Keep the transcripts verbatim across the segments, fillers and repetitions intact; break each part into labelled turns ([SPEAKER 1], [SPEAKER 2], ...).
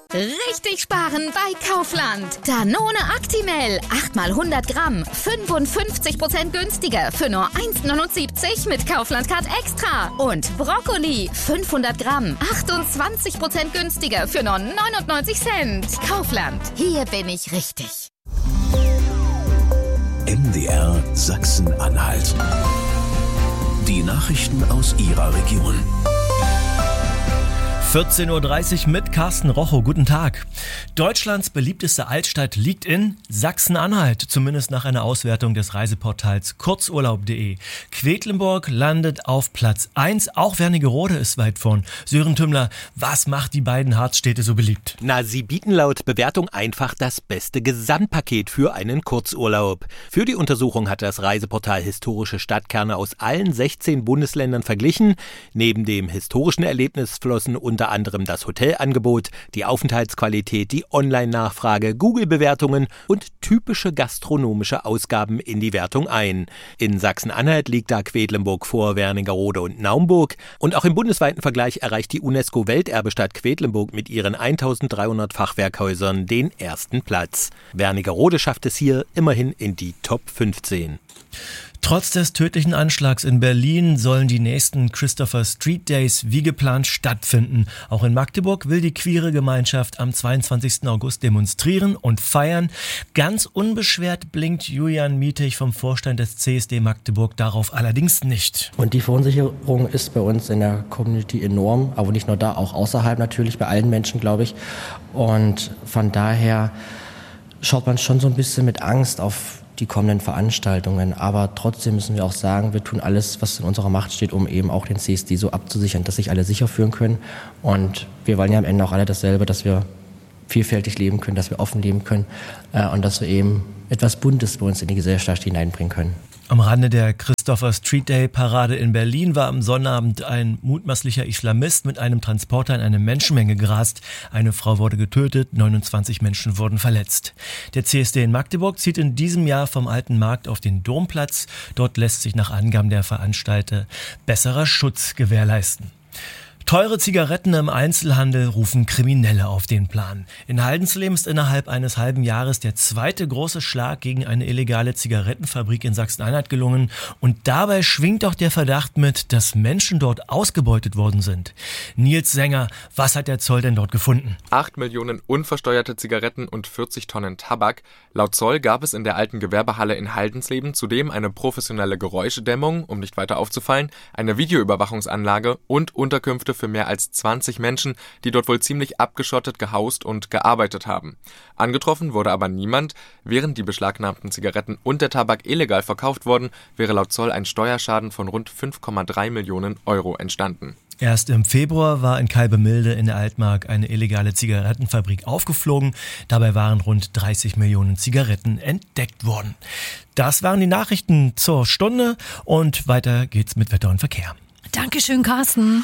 [SPEAKER 1] Richtig sparen bei Kaufland. Danone Actimel, acht mal hundert Gramm, fünfundfünfzig Prozent günstiger für nur eins neunundsiebzig mit Kaufland Card Extra. Und Brokkoli, fünfhundert Gramm, achtundzwanzig Prozent günstiger für nur neunundneunzig Cent. Kaufland, hier bin ich richtig.
[SPEAKER 2] M D R Sachsen-Anhalt. Die Nachrichten aus Ihrer Region.
[SPEAKER 3] vierzehn Uhr dreißig mit Carsten Rochow. Guten Tag. Deutschlands beliebteste Altstadt liegt in Sachsen-Anhalt, zumindest nach einer Auswertung des Reiseportals kurzurlaub punkt de. Quedlinburg landet auf Platz eins, auch Wernigerode ist weit vorn. Sören Tümmler, was macht die beiden Harzstädte so beliebt?
[SPEAKER 4] Na, sie bieten laut Bewertung einfach das beste Gesamtpaket für einen Kurzurlaub. Für die Untersuchung hat das Reiseportal historische Stadtkerne aus allen sechzehn Bundesländern verglichen. Neben dem historischen Erlebnis flossen unter anderem das Hotelangebot, die Aufenthaltsqualität, die Online-Nachfrage, Google-Bewertungen und typische gastronomische Ausgaben in die Wertung ein. In Sachsen-Anhalt liegt da Quedlinburg vor Wernigerode und Naumburg. Und auch im bundesweiten Vergleich erreicht die UNESCO-Welterbestadt Quedlinburg mit ihren eintausenddreihundert Fachwerkhäusern den ersten Platz. Wernigerode schafft es hier immerhin in die Top fünfzehn.
[SPEAKER 3] Trotz des tödlichen Anschlags in Berlin sollen die nächsten Christopher Street Days wie geplant stattfinden. Auch in Magdeburg will die queere Gemeinschaft am zweiundzwanzigsten August demonstrieren und feiern. Ganz unbeschwert blinkt Julian Mietig vom Vorstand des C S D Magdeburg darauf allerdings nicht.
[SPEAKER 5] Und die Verunsicherung ist bei uns in der Community enorm, aber nicht nur da, auch außerhalb natürlich, bei allen Menschen, glaube ich. Und von daher schaut man schon so ein bisschen mit Angst auf die kommenden Veranstaltungen. Aber trotzdem müssen wir auch sagen, wir tun alles, was in unserer Macht steht, um eben auch den C S D so abzusichern, dass sich alle sicher fühlen können. Und wir wollen ja am Ende auch alle dasselbe, dass wir vielfältig leben können, dass wir offen leben können äh, und dass wir eben etwas Buntes bei uns in die Gesellschaft hineinbringen können.
[SPEAKER 3] Am Rande der Christopher Street Day Parade in Berlin war am Sonnabend ein mutmaßlicher Islamist mit einem Transporter in eine Menschenmenge gerast. Eine Frau wurde getötet, neunundzwanzig Menschen wurden verletzt. Der C S D in Magdeburg zieht in diesem Jahr vom Alten Markt auf den Domplatz. Dort lässt sich nach Angaben der Veranstalter besserer Schutz gewährleisten. Teure Zigaretten im Einzelhandel rufen Kriminelle auf den Plan. In Haldensleben ist innerhalb eines halben Jahres der zweite große Schlag gegen eine illegale Zigarettenfabrik in Sachsen-Anhalt gelungen. Und dabei schwingt auch der Verdacht mit, dass Menschen dort ausgebeutet worden sind. Nils Sänger, was hat der Zoll denn dort gefunden?
[SPEAKER 6] Acht Millionen unversteuerte Zigaretten und vierzig Tonnen Tabak. Laut Zoll gab es in der alten Gewerbehalle in Haldensleben zudem eine professionelle Geräuschedämmung, um nicht weiter aufzufallen, eine Videoüberwachungsanlage und Unterkünfte für mehr als zwanzig Menschen, die dort wohl ziemlich abgeschottet gehaust und gearbeitet haben. Angetroffen wurde aber niemand. Während die beschlagnahmten Zigaretten und der Tabak illegal verkauft wurden, wäre laut Zoll ein Steuerschaden von rund fünf Komma drei Millionen Euro entstanden.
[SPEAKER 3] Erst im Februar war in Kalbemilde in der Altmark eine illegale Zigarettenfabrik aufgeflogen. Dabei waren rund dreißig Millionen Zigaretten entdeckt worden. Das waren die Nachrichten zur Stunde und weiter geht's mit Wetter und Verkehr.
[SPEAKER 7] Dankeschön, Carsten.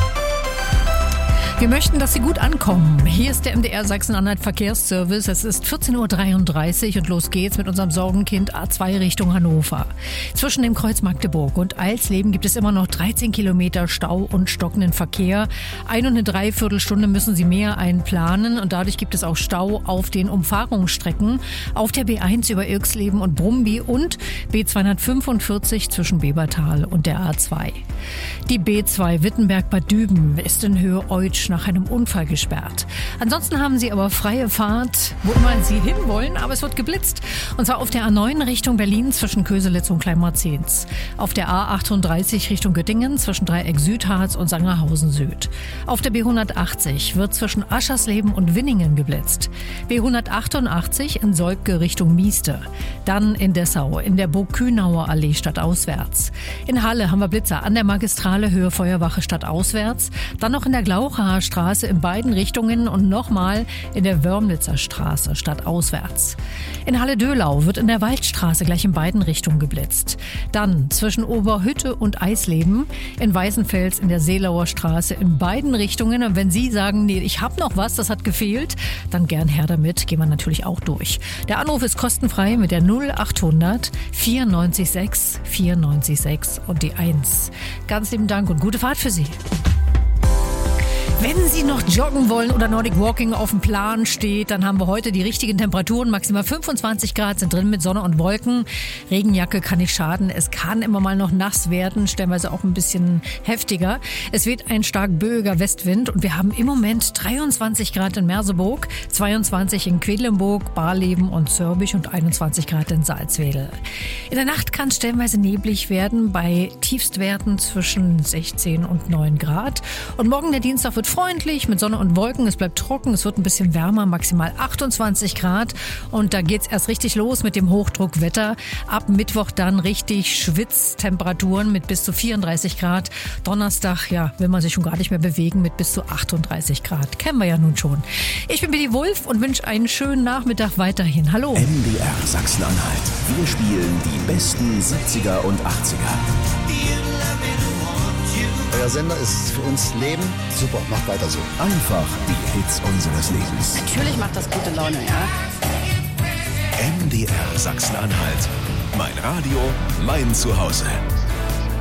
[SPEAKER 7] Wir möchten, dass Sie gut ankommen. Hier ist der M D R Sachsen-Anhalt Verkehrsservice. Es ist vierzehn Uhr dreiunddreißig und los geht's mit unserem Sorgenkind A zwei Richtung Hannover. Zwischen dem Kreuz Magdeburg und Alsleben gibt es immer noch dreizehn Kilometer Stau und stockenden Verkehr. Ein und eine Dreiviertelstunde müssen Sie mehr einplanen und dadurch gibt es auch Stau auf den Umfahrungsstrecken auf der B eins über Irxleben und Brumby und B zweihundertfünfundvierzig zwischen Bebertal und der A zwei. Die B zwei Wittenberg-Bad Düben ist in Höhe Eutsch nach einem Unfall gesperrt. Ansonsten haben Sie aber freie Fahrt, wo immer Sie hinwollen, aber es wird geblitzt. Und zwar auf der A neun Richtung Berlin zwischen Köselitz und Kleinmarzens. Auf der A achtunddreißig Richtung Göttingen zwischen Dreieck Südharz und Sangerhausen Süd. Auf der B hundertachtzig wird zwischen Aschersleben und Winningen geblitzt. B hundertachtundachtzig in Solbke Richtung Mieste. Dann in Dessau in der Burg-Kühnauer Allee stadtauswärts. In Halle haben wir Blitzer an der Magistrale Höhe Feuerwache stadtauswärts. Dann noch in der Glauchaer Straße in beiden Richtungen und nochmal in der Wörmlitzer Straße stadtauswärts. In Halle-Döhlau wird in der Waldstraße gleich in beiden Richtungen geblitzt. Dann zwischen Oberhütte und Eisleben, in Weißenfels in der Seelauer Straße in beiden Richtungen. Und wenn Sie sagen, nee, ich habe noch was, das hat gefehlt, dann gern her damit, gehen wir natürlich auch durch. Der Anruf ist kostenfrei mit der null achthundert vierundneunzig sechs vierundneunzig sechs und die eins. Ganz lieben Dank und gute Fahrt für Sie. Wenn Sie noch joggen wollen oder Nordic Walking auf dem Plan steht, dann haben wir heute die richtigen Temperaturen. Maximal fünfundzwanzig Grad sind drin mit Sonne und Wolken. Regenjacke kann nicht schaden. Es kann immer mal noch nass werden, stellenweise auch ein bisschen heftiger. Es weht ein stark böiger Westwind und wir haben im Moment dreiundzwanzig Grad in Merseburg, zweiundzwanzig in Quedlinburg, Barleben und Zörbisch und einundzwanzig Grad in Salzwedel. In der Nacht kann es stellenweise neblig werden bei Tiefstwerten zwischen sechzehn und neun Grad. Und morgen der Dienstag wird freundlich mit Sonne und Wolken. Es bleibt trocken, es wird ein bisschen wärmer, maximal achtundzwanzig Grad. Und da geht's erst richtig los mit dem Hochdruckwetter. Ab Mittwoch dann richtig Schwitztemperaturen mit bis zu vierunddreißig Grad. Donnerstag, ja, will man sich schon gar nicht mehr bewegen mit bis zu achtunddreißig Grad. Kennen wir ja nun schon. Ich bin Billy Wulff und wünsche einen schönen Nachmittag weiterhin. Hallo.
[SPEAKER 2] M D R Sachsen-Anhalt. Wir spielen die besten siebziger und achtziger.
[SPEAKER 8] Euer Sender ist für uns Leben. Super, macht weiter so.
[SPEAKER 2] Einfach die Hits unseres Lebens.
[SPEAKER 9] Natürlich macht das gute Laune, ja.
[SPEAKER 2] M D R Sachsen-Anhalt. Mein Radio, mein Zuhause.